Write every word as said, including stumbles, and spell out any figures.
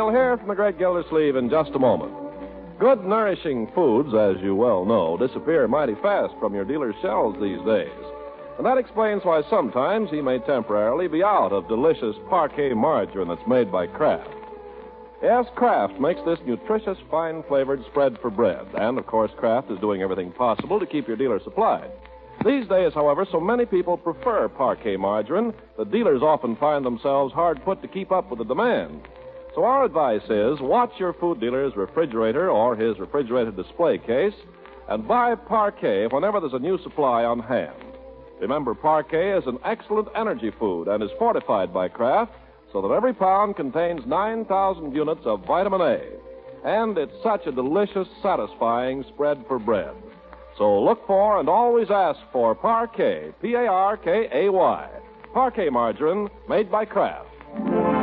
We'll hear from the great Gildersleeve in just a moment. Good, nourishing foods, as you well know, disappear mighty fast from your dealer's shelves these days. And that explains why sometimes he may temporarily be out of delicious Parquet margarine that's made by Kraft. Yes, Kraft makes this nutritious, fine-flavored spread for bread. And, of course, Kraft is doing everything possible to keep your dealer supplied. These days, however, so many people prefer Parquet margarine that dealers often find themselves hard put to keep up with the demand. So our advice is watch your food dealer's refrigerator or his refrigerated display case and buy Parquet whenever there's a new supply on hand. Remember, Parquet is an excellent energy food and is fortified by Kraft so that every pound contains nine thousand units of vitamin A. And it's such a delicious, satisfying spread for bread. So look for and always ask for Parquet, P A R K A Y. Parquet margarine made by Kraft.